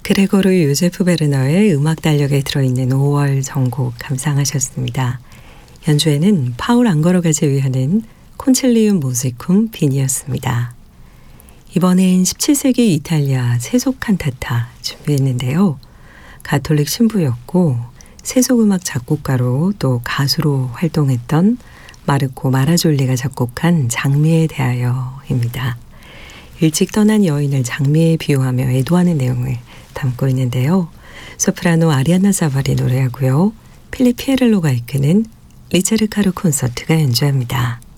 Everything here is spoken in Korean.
그레고르 요제프 베르너의 음악 달력에 들어있는 5월 전곡 감상하셨습니다. 연주에는 파울 앙거로가 제휘하는 콘칠리움 모지쿰 빈이었습니다. 이번엔 17세기 이탈리아 세속 칸타타 준비했는데요. 가톨릭 신부였고 세속음악 작곡가로 또 가수로 활동했던 마르코 마라졸리가 작곡한 장미에 대하여입니다. 일찍 떠난 여인을 장미에 비유하며 애도하는 내용을 담고 있는데요. 소프라노 아리아나 사발이 노래하고요. 필립 피에렐로가 이끄는 리차르카르 콘서트가 연주합니다.